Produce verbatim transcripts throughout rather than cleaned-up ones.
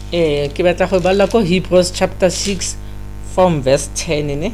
eh ke batla go bala ko Hebrews chapter six from verse ten ne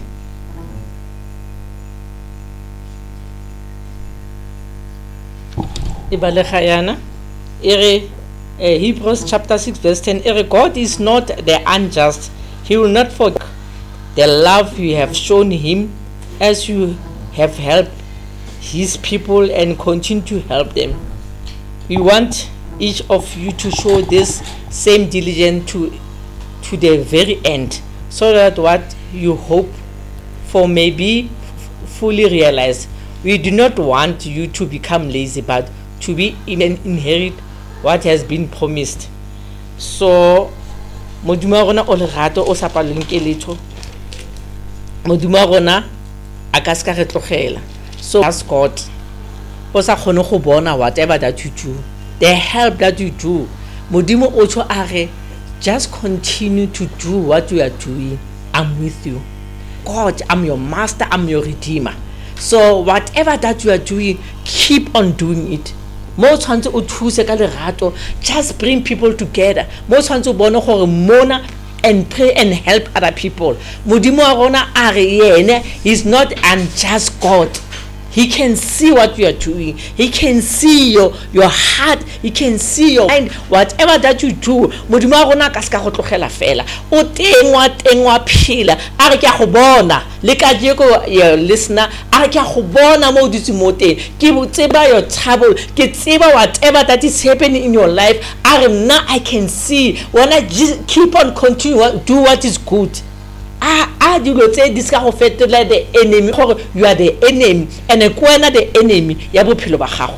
e balega yana ere uh, Hebrews chapter six verse ten ere God is not the unjust, he will not forget the love you have shown him as you have helped his people and continue to help them. We want each of you to show this same diligence to to the very end, so that what you hope for may be fully realized. We do not want you to become lazy, but to be in inherit what has been promised. So modimo wa rona o lerato o sa paleng ke letho, modimo wa rona a ka ska re tlogela. So ask God o sa khone go bona whatever that you do, the help that you do, modimo o tsho are just continue to do what you are doing. I'm with you. God, I'm your master, I'm your redeemer. So whatever that you are doing, keep on doing it. Mo tshwantse o thuse ka lerato, just bring people together. Mo tshwantse o bone gore mona and pray and help other people. Modimo wa rona a re yene is not unjust God. He can see what you are doing. He can see your your heart. He can see your mind. Whatever that you do, modimo wa rona ka ska go tlogela fela. O tengwa tengwa phila. A re ke a go bona. Le ka jeko your listener, a re ke a go bona mo ditse mo teng. Ke tseba your trouble. Ke tseba whatever that is happening in your life. A re now I can see. When I just keep on continue do what is good. Ah, ah, you go say this kind of faith to let the enemy, you are the enemy, and a kwena the enemy, ya bophelo ba gago.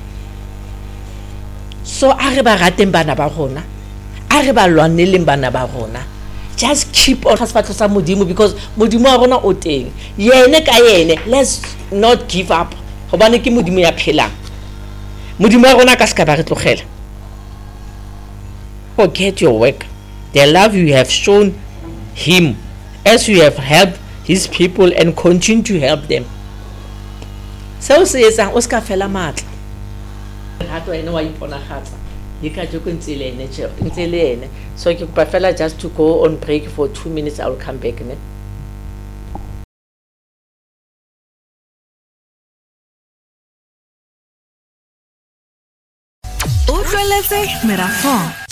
So a re ba rateng bana ba rona, a re ba lwaneleng bana ba rona. Just keep on fasfatlo sa modimo, because modimo wa rona o teng. Yene ka yene, let's not give up. Hobane ke modimo ya phelang. Modimo wa rona ka ska ba re tlogela. Forget your work, the love you have shown him as you have helped his people and continue to help them. So says o ska fela matla. Hato ene wa iponagatsa. Di ka joko ntsele ene tse ntsele ene. So ke ba fela just to go on break for two minutes. I will come back ne. Utlweletse Merafong.